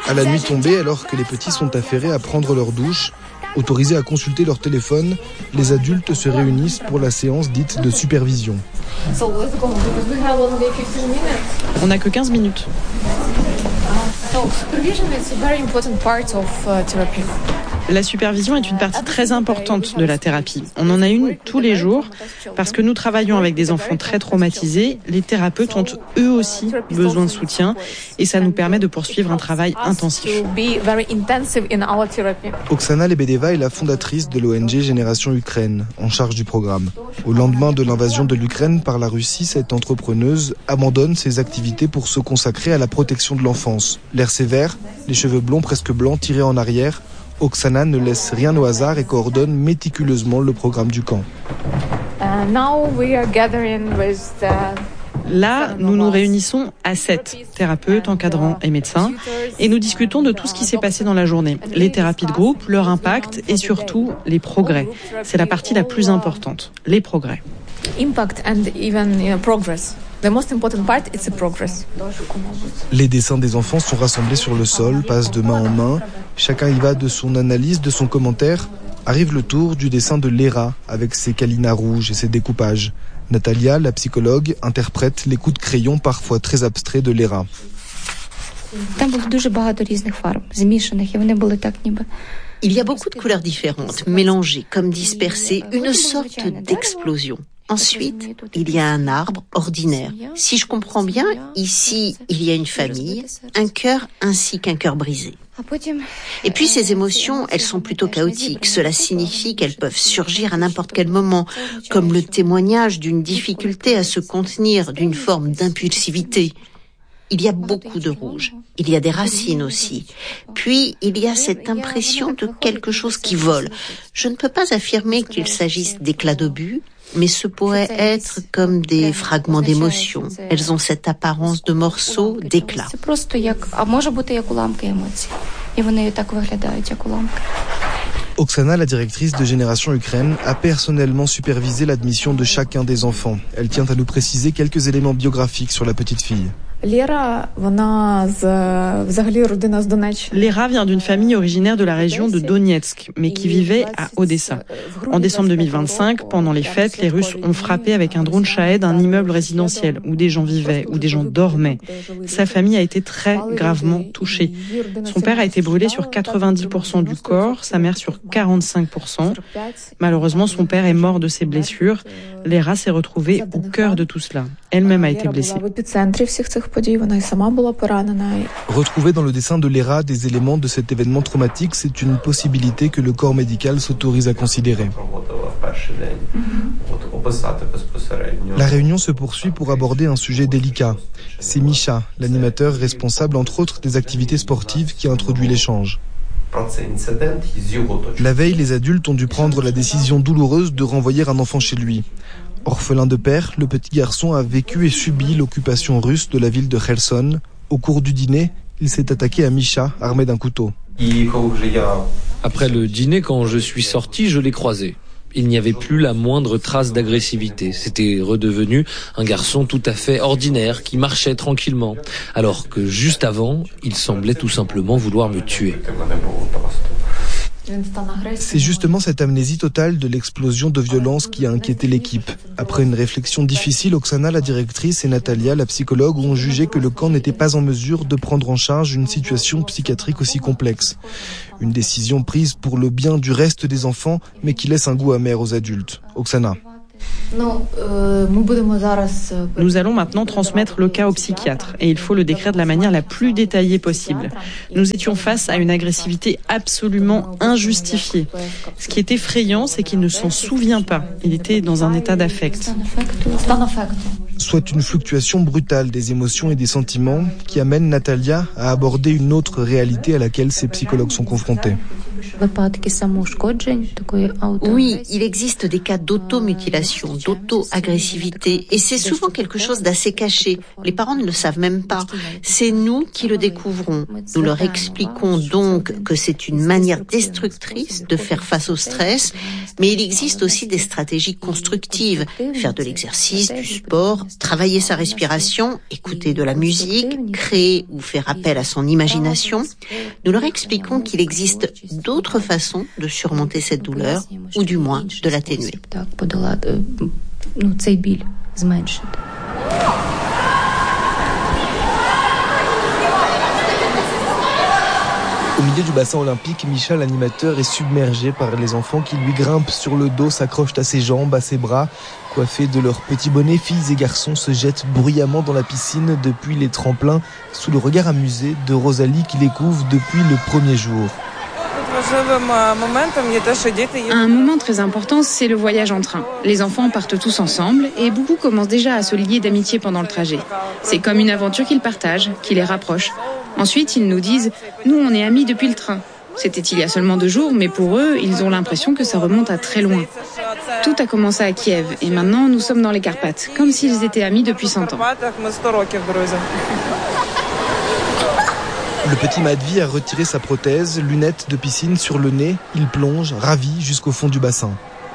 À la nuit tombée, alors que les petits sont affairés à prendre leur douche, autorisés à consulter leur téléphone, les adultes se réunissent pour la séance dite de supervision. On n'a que 15 minutes. La supervision est une partie très importante de la thérapie. On en a une tous les jours parce que nous travaillons avec des enfants très traumatisés. Les thérapeutes ont eux aussi besoin de soutien et ça nous permet de poursuivre un travail intensif. Oksana Lebedeva est la fondatrice de l'ONG Génération Ukraine, en charge du programme. Au lendemain de l'invasion de l'Ukraine par la Russie, cette entrepreneuse abandonne ses activités pour se consacrer à la protection de l'enfance. L'air sévère, les cheveux blonds presque blancs tirés en arrière, Oksana ne laisse rien au hasard et coordonne méticuleusement le programme du camp. Là, nous nous réunissons à 7, thérapeutes, encadrants et médecins, et nous discutons de tout ce qui s'est passé dans la journée. Les thérapies de groupe, leur impact et surtout les progrès. C'est la partie la plus importante, les progrès. Impact and even progress. The most important part is the progress. Les dessins des enfants sont rassemblés sur le sol, passent de main en main. Chacun y va de son analyse, de son commentaire. Arrive le tour du dessin de Léra, avec ses câlinas rouges et ses découpages. Natalia, la psychologue, interprète les coups de crayon parfois très abstraits de Léra. Il y a beaucoup de couleurs différentes, mélangées, comme dispersées, une sorte d'explosion. Ensuite, il y a un arbre ordinaire. Si je comprends bien, ici, il y a une famille, un cœur ainsi qu'un cœur brisé. Et puis ces émotions, elles sont plutôt chaotiques. Cela signifie qu'elles peuvent surgir à n'importe quel moment, comme le témoignage d'une difficulté à se contenir, d'une forme d'impulsivité. Il y a beaucoup de rouge. Il y a des racines aussi. Puis, il y a cette impression de quelque chose qui vole. Je ne peux pas affirmer qu'il s'agisse d'éclats d'obus, mais ce pourrait être comme des fragments d'émotions. Elles ont cette apparence de morceaux, d'éclats. Oksana, la directrice de Génération Ukraine, a personnellement supervisé l'admission de chacun des enfants. Elle tient à nous préciser quelques éléments biographiques sur la petite fille. Léra vient d'une famille originaire de la région de Donetsk, mais qui vivait à Odessa. En décembre 2025, pendant les fêtes, les Russes ont frappé avec un drone Shahed un immeuble résidentiel où des gens vivaient, où des gens dormaient. Sa famille a été très gravement touchée. Son père a été brûlé sur 90% du corps, sa mère sur 45%. Malheureusement, son père est mort de ses blessures. Léra s'est retrouvée au cœur de tout cela. Elle-même a été blessée. Retrouver dans le dessin de Léra des éléments de cet événement traumatique, c'est une possibilité que le corps médical s'autorise à considérer. La réunion se poursuit pour aborder un sujet délicat. C'est Misha, l'animateur responsable entre autres des activités sportives, qui a introduit l'échange. La veille, les adultes ont dû prendre la décision douloureuse de renvoyer un enfant chez lui. Orphelin de père, le petit garçon a vécu et subi l'occupation russe de la ville de Kherson. Au cours du dîner, il s'est attaqué à Misha, armé d'un couteau. Après le dîner, quand je suis sorti, je l'ai croisé. Il n'y avait plus la moindre trace d'agressivité. C'était redevenu un garçon tout à fait ordinaire qui marchait tranquillement. Alors que juste avant, il semblait tout simplement vouloir me tuer. C'est justement cette amnésie totale de l'explosion de violence qui a inquiété l'équipe. Après une réflexion difficile, Oksana, la directrice, et Natalia, la psychologue, ont jugé que le camp n'était pas en mesure de prendre en charge une situation psychiatrique aussi complexe. Une décision prise pour le bien du reste des enfants, mais qui laisse un goût amer aux adultes. Oksana. Nous allons maintenant transmettre le cas au psychiatre et il faut le décrire de la manière la plus détaillée possible. Nous étions face à une agressivité absolument injustifiée. Ce qui est effrayant, c'est qu'il ne s'en souvient pas. Il était dans un état d'affect. Soit une fluctuation brutale des émotions et des sentiments qui amène Natalia à aborder une autre réalité à laquelle ses psychologues sont confrontés. Oui, il existe des cas d'automutilation, d'auto-agressivité, et c'est souvent quelque chose d'assez caché. Les parents ne le savent même pas. C'est nous qui le découvrons. Nous leur expliquons donc que c'est une manière destructrice de faire face au stress, mais il existe aussi des stratégies constructives. Faire de l'exercice, du sport, travailler sa respiration, écouter de la musique, créer ou faire appel à son imagination. Nous leur expliquons qu'il existe d'autres façons de surmonter cette douleur, ou du moins de l'atténuer. Au milieu du bassin olympique, Misha, l'animateur, est submergé par les enfants qui lui grimpent sur le dos, s'accrochent à ses jambes, à ses bras. Coiffés de leurs petits bonnets, filles et garçons se jettent bruyamment dans la piscine depuis les tremplins, sous le regard amusé de Rosalie qui les couvre depuis le premier jour. Un moment très important, c'est le voyage en train. Les enfants partent tous ensemble et beaucoup commencent déjà à se lier d'amitié pendant le trajet. C'est comme une aventure qu'ils partagent, qui les rapproche. Ensuite, ils nous disent « Nous, on est amis depuis le train ». C'était il y a seulement 2 jours, mais pour eux, ils ont l'impression que ça remonte à très loin. Tout a commencé à Kiev et maintenant, nous sommes dans les Carpates, comme s'ils étaient amis depuis 100 ans. Le petit Matvey a retiré sa prothèse, lunettes de piscine sur le nez. Il plonge, ravi, jusqu'au fond du bassin.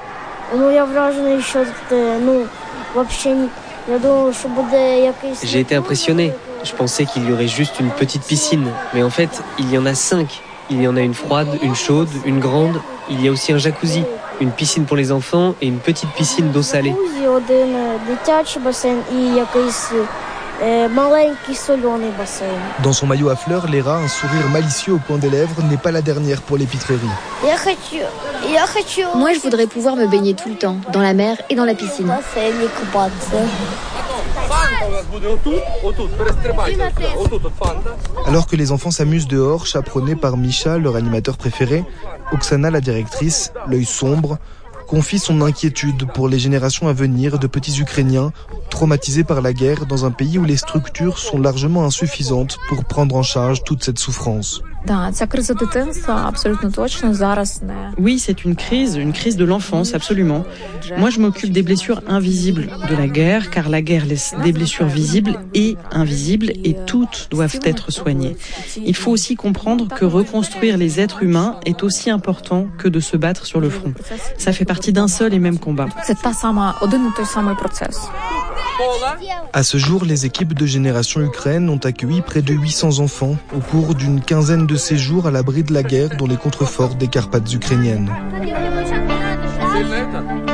J'ai été impressionné. Je pensais qu'il y aurait juste une petite piscine, mais en fait, il y en a 5. Il y en a une froide, une chaude, une grande. Il y a aussi un jacuzzi, une piscine pour les enfants et une petite piscine d'eau salée. Dans son maillot à fleurs, Léra, un sourire malicieux au coin des lèvres, n'est pas la dernière pour l'épitrerie. Moi, je voudrais pouvoir me baigner tout le temps, dans la mer et dans la piscine. Alors que les enfants s'amusent dehors, chaperonnés par Misha, leur animateur préféré, Oksana, la directrice, l'œil sombre, confie son inquiétude pour les générations à venir de petits Ukrainiens traumatisés par la guerre dans un pays où les structures sont largement insuffisantes pour prendre en charge toute cette souffrance. Oui, c'est une crise de l'enfance, absolument. Moi, je m'occupe des blessures invisibles de la guerre, car la guerre laisse des blessures visibles et invisibles, et toutes doivent être soignées. Il faut aussi comprendre que reconstruire les êtres humains est aussi important que de se battre sur le front. Ça fait partie d'un seul et même combat. À ce jour, les équipes de Génération Ukraine ont accueilli près de 800 enfants au cours d'une quinzaine de séjours à l'abri de la guerre dans les contreforts des Carpates ukrainiennes.